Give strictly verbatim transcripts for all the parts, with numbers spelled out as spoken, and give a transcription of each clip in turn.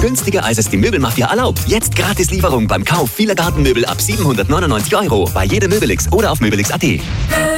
Günstiger als es die Möbelmafia erlaubt. Jetzt gratis Lieferung beim Kauf vieler Gartenmöbel ab siebenhundertneunundneunzig Euro. Bei jedem Möbelix oder auf möbelix punkt at.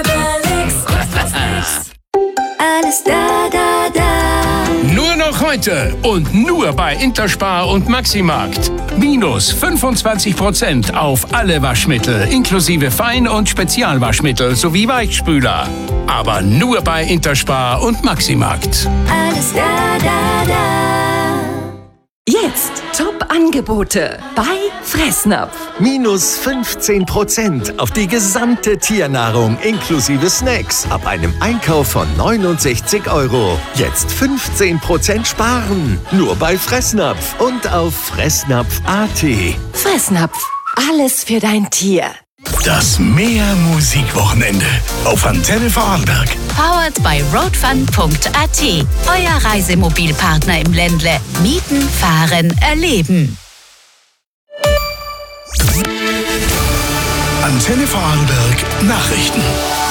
Alles da, da, da. Nur noch heute und nur bei Interspar und Maximarkt. Minus fünfundzwanzig Prozent auf alle Waschmittel, inklusive Fein- und Spezialwaschmittel sowie Weichspüler. Aber nur bei Interspar und Maximarkt. Alles da, da, da. Jetzt Top-Angebote bei Fressnapf. Minus fünfzehn Prozent auf die gesamte Tiernahrung inklusive Snacks ab einem Einkauf von neunundsechzig Euro. Jetzt fünfzehn Prozent sparen. Nur bei Fressnapf und auf fressnapf punkt at. Fressnapf. Alles für dein Tier. Das Meer-Musik-Wochenende auf Antenne Vorarlberg. Powered by roadfun punkt at. Euer Reisemobilpartner im Ländle. Mieten, fahren, erleben. Antenne Vorarlberg Nachrichten.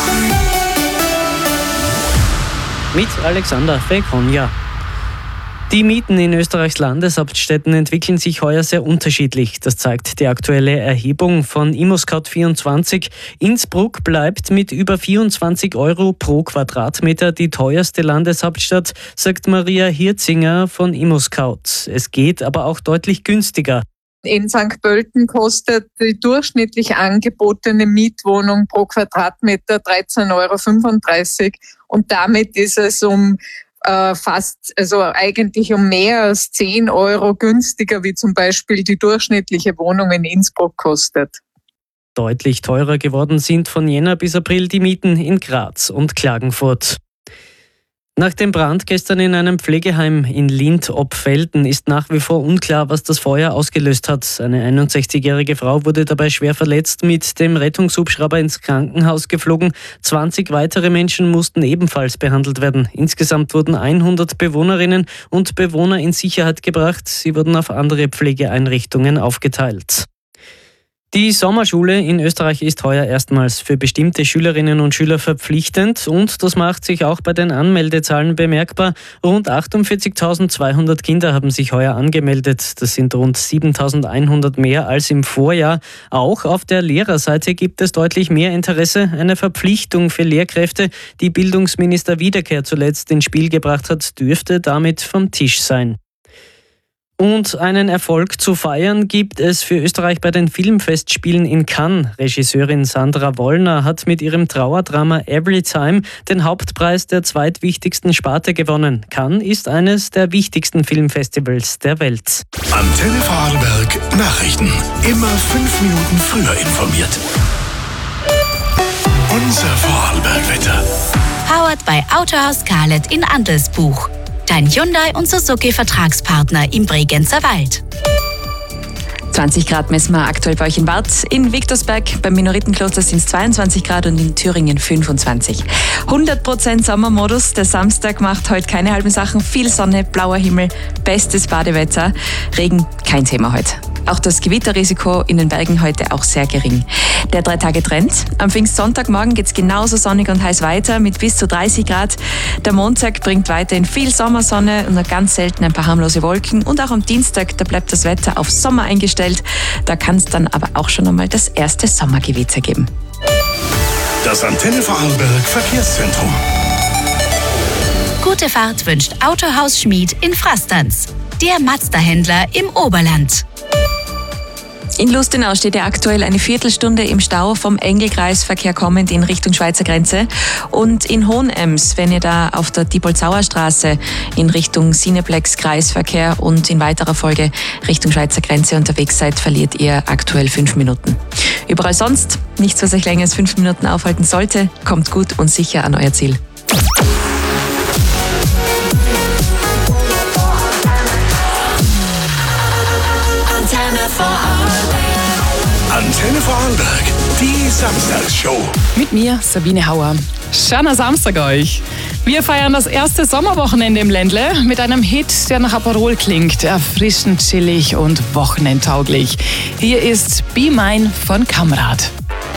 Mit Alexander Fekonja. Die Mieten in Österreichs Landeshauptstädten entwickeln sich heuer sehr unterschiedlich. Das zeigt die aktuelle Erhebung von ImmoScout vierundzwanzig. Innsbruck bleibt mit über vierundzwanzig Euro pro Quadratmeter die teuerste Landeshauptstadt, sagt Maria Hirzinger von ImmoScout. Es geht aber auch deutlich günstiger. In Sankt Pölten kostet die durchschnittlich angebotene Mietwohnung pro Quadratmeter dreizehn Euro fünfunddreißig und damit ist es um äh, fast, also eigentlich um mehr als zehn Euro günstiger, wie zum Beispiel die durchschnittliche Wohnung in Innsbruck kostet. Deutlich teurer geworden sind von Jänner bis April die Mieten in Graz und Klagenfurt. Nach dem Brand gestern in einem Pflegeheim in Lindt-Obfelden ist nach wie vor unklar, was das Feuer ausgelöst hat. Eine einundsechzigjährige Frau wurde dabei schwer verletzt, mit dem Rettungshubschrauber ins Krankenhaus geflogen. zwanzig weitere Menschen mussten ebenfalls behandelt werden. Insgesamt wurden hundert Bewohnerinnen und Bewohner in Sicherheit gebracht. Sie wurden auf andere Pflegeeinrichtungen aufgeteilt. Die Sommerschule in Österreich ist heuer erstmals für bestimmte Schülerinnen und Schüler verpflichtend und das macht sich auch bei den Anmeldezahlen bemerkbar. Rund achtundvierzigtausendzweihundert Kinder haben sich heuer angemeldet. Das sind rund siebentausendeinhundert mehr als im Vorjahr. Auch auf der Lehrerseite gibt es deutlich mehr Interesse. Eine Verpflichtung für Lehrkräfte, die Bildungsminister Wiederkehr zuletzt ins Spiel gebracht hat, dürfte damit vom Tisch sein. Und einen Erfolg zu feiern gibt es für Österreich bei den Filmfestspielen in Cannes. Regisseurin Sandra Wollner hat mit ihrem Trauerdrama Everytime den Hauptpreis der zweitwichtigsten Sparte gewonnen. Cannes ist eines der wichtigsten Filmfestivals der Welt. Antenne Vorarlberg Nachrichten. Immer fünf Minuten früher informiert. Unser Vorarlberg-Wetter. Powered by Autohaus Scarlett in Andelsbuch. Dein Hyundai und Suzuki-Vertragspartner im Bregenzer Wald. zwanzig Grad messen wir aktuell bei euch in Bad. In Victorsberg beim Minoritenkloster sind es zweiundzwanzig Grad und in Thüringen fünfundzwanzig. hundert Prozent Sommermodus. Der Samstag macht heute keine halben Sachen. Viel Sonne, blauer Himmel, bestes Badewetter. Regen, kein Thema heute. Auch das Gewitterrisiko in den Bergen heute auch sehr gering. Der Drei-Tage-Trend. Am Pfingstsonntagmorgen geht es genauso sonnig und heiß weiter mit bis zu dreißig Grad. Der Montag bringt weiterhin viel Sommersonne und nur ganz selten ein paar harmlose Wolken. Und auch am Dienstag, da bleibt das Wetter auf Sommer eingestellt. Da kann es dann aber auch schon einmal das erste Sommergewitter geben. Das Antenne Vorarlberg Verkehrszentrum. Gute Fahrt wünscht Autohaus Schmid in Frastanz. Der Mazda-Händler im Oberland. In Lustenau steht ja aktuell eine Viertelstunde im Stau vom Engelkreisverkehr kommend in Richtung Schweizer Grenze. Und in Hohenems, wenn ihr da auf der Diepholzauer Straße in Richtung Cineplex Kreisverkehr und in weiterer Folge Richtung Schweizer Grenze unterwegs seid, verliert ihr aktuell fünf Minuten. Überall sonst nichts, was euch länger als fünf Minuten aufhalten sollte. Kommt gut und sicher an euer Ziel. Antenne Vorarlberg, die Samstagsshow. Mit mir, Sabine Hauer. Schöner Samstag euch. Wir feiern das erste Sommerwochenende im Ländle mit einem Hit, der nach Aperol klingt. Erfrischend, chillig und wochenendtauglich. Hier ist Be Mine von Kamrad.